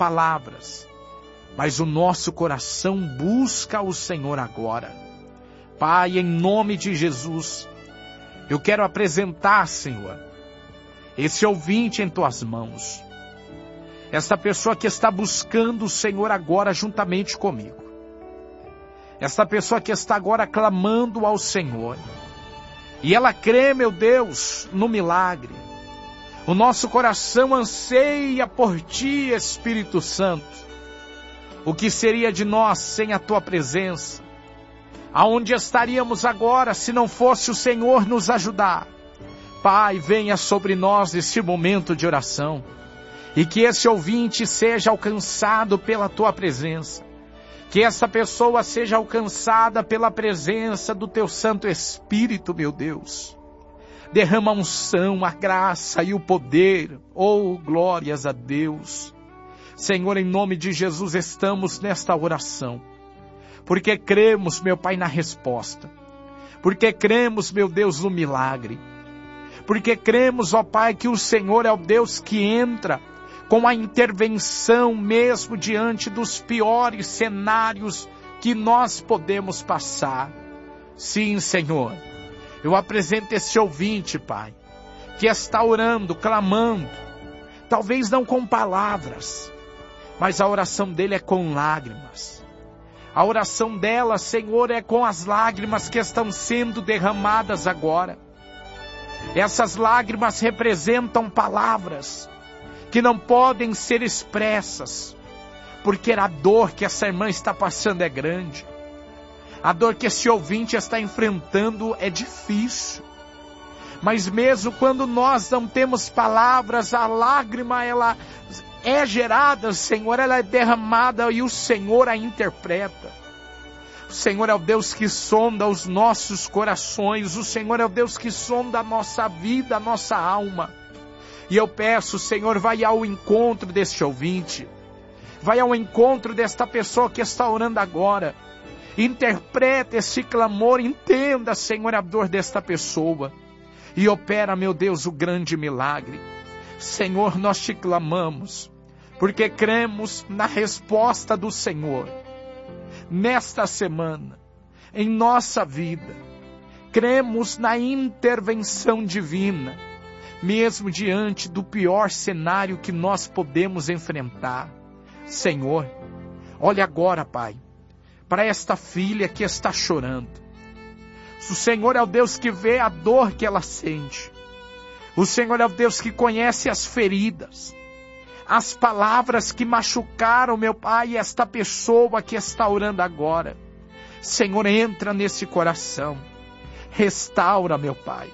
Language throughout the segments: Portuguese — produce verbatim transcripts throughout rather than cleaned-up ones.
palavras, mas o nosso coração busca o Senhor agora. Pai, em nome de Jesus, eu quero apresentar, Senhor, esse ouvinte em tuas mãos. Esta pessoa que está buscando o Senhor agora juntamente comigo. Esta pessoa que está agora clamando ao Senhor. E ela crê, meu Deus, no milagre. O nosso coração anseia por Ti, Espírito Santo. O que seria de nós sem a Tua presença? Aonde estaríamos agora se não fosse o Senhor nos ajudar? Pai, venha sobre nós neste momento de oração. E que esse ouvinte seja alcançado pela Tua presença. Que essa pessoa seja alcançada pela presença do Teu Santo Espírito, meu Deus. Derrama a unção, a graça e o poder. Oh, glórias a Deus. Senhor, em nome de Jesus, estamos nesta oração. Porque cremos, meu Pai, na resposta. Porque cremos, meu Deus, no milagre. Porque cremos, ó Pai, que o Senhor é o Deus que entra com a intervenção mesmo diante dos piores cenários que nós podemos passar. Sim, Senhor, eu apresento esse ouvinte, Pai, que está orando, clamando, talvez não com palavras, mas a oração dele é com lágrimas. A oração dela, Senhor, é com as lágrimas que estão sendo derramadas agora. Essas lágrimas representam palavras que não podem ser expressas, porque a dor que essa irmã está passando é grande. A dor que esse ouvinte está enfrentando é difícil. Mas mesmo quando nós não temos palavras, a lágrima ela é gerada, Senhor, ela é derramada e o Senhor a interpreta. O Senhor é o Deus que sonda os nossos corações, o Senhor é o Deus que sonda a nossa vida, a nossa alma. E eu peço, Senhor, vai ao encontro deste ouvinte, vai ao encontro desta pessoa que está orando agora, interpreta esse clamor, entenda, Senhor, a dor desta pessoa, e opera, meu Deus, o grande milagre. Senhor, nós te clamamos, porque cremos na resposta do Senhor, nesta semana, em nossa vida, cremos na intervenção divina, mesmo diante do pior cenário que nós podemos enfrentar. Senhor, olha agora, Pai, para esta filha que está chorando. O Senhor é o Deus que vê a dor que ela sente. O Senhor é o Deus que conhece as feridas, as palavras que machucaram, meu Pai, esta pessoa que está orando agora. Senhor, entra nesse coração, restaura, meu Pai.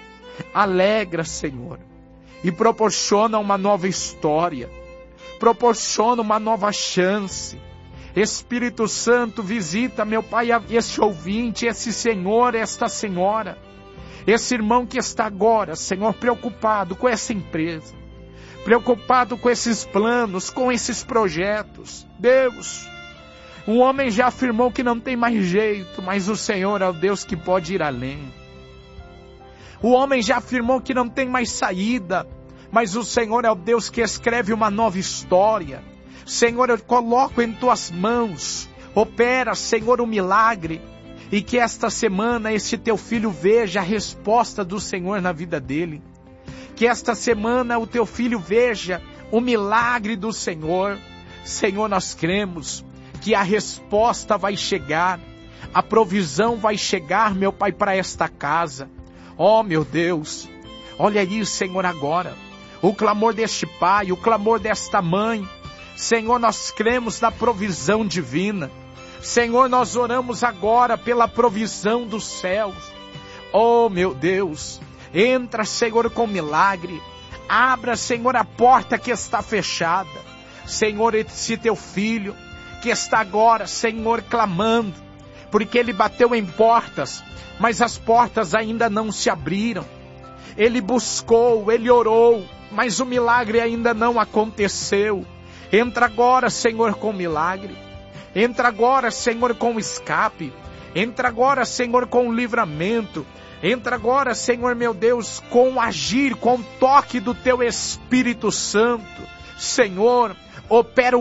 Alegra, Senhor, e proporciona uma nova história, proporciona uma nova chance. Espírito Santo, visita, meu Pai, esse ouvinte, esse senhor, esta senhora, esse irmão que está agora, Senhor, preocupado com essa empresa, preocupado com esses planos, com esses projetos. Deus, um homem já afirmou que não tem mais jeito, mas o Senhor é o Deus que pode ir além. O homem já afirmou que não tem mais saída, mas o Senhor é o Deus que escreve uma nova história. Senhor, eu coloco em tuas mãos, opera, Senhor, um milagre, e que esta semana este teu filho veja a resposta do Senhor na vida dele. Que esta semana o teu filho veja o milagre do Senhor. Senhor, nós cremos que a resposta vai chegar, a provisão vai chegar, meu Pai, para esta casa. Oh, meu Deus, olha aí, Senhor, agora, o clamor deste pai, o clamor desta mãe. Senhor, nós cremos na provisão divina. Senhor, nós oramos agora pela provisão dos céus. Oh, meu Deus, entra, Senhor, com milagre. Abra, Senhor, a porta que está fechada. Senhor, esse teu filho que está agora, Senhor, clamando, porque ele bateu em portas, mas as portas ainda não se abriram. Ele buscou, ele orou, mas o milagre ainda não aconteceu. Entra agora, Senhor, com milagre. Entra agora, Senhor, com escape. Entra agora, Senhor, com livramento. Entra agora, Senhor, meu Deus, com agir, com o toque do teu Espírito Santo. Senhor, opera o